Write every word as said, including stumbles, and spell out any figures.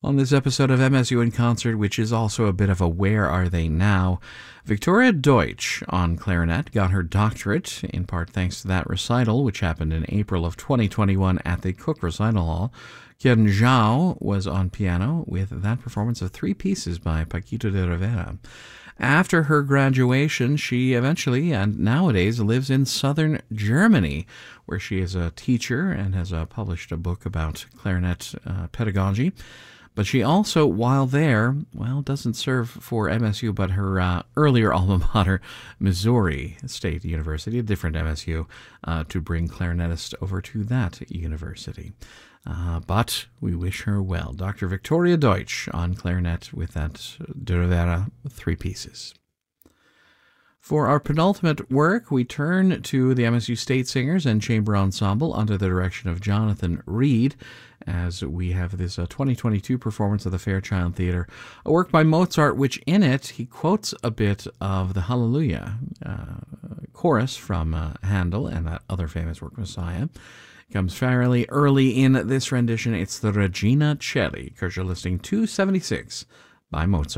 On this episode of M S U in Concert, which is also a bit of a Where Are They Now, Victoria Deutsch on clarinet got her doctorate, in part thanks to that recital, which happened in April of twenty twenty-one at the Cook Recital Hall. Qian Zhao was on piano with that performance of three pieces by Paquito de Rivera. After her graduation, she eventually and nowadays lives in southern Germany, where she is a teacher and has uh, published a book about clarinet uh, pedagogy. But she also, while there, well, doesn't serve for M S U, but her uh, earlier alma mater, Missouri State University, a different M S U, uh, to bring clarinetists over to that university. Uh, but we wish her well. Doctor Victoria Deutsch on clarinet with that de Rivera three pieces. For our penultimate work, we turn to the M S U State Singers and Chamber Ensemble under the direction of Jonathan Reed, as we have this uh, twenty twenty-two performance of the Fairchild Theatre, a work by Mozart, which in it he quotes a bit of the Hallelujah uh, chorus from uh, Handel and that other famous work, Messiah. It comes fairly early in this rendition. It's the Regina Coeli, Kershaw listing two seventy-six by Mozart.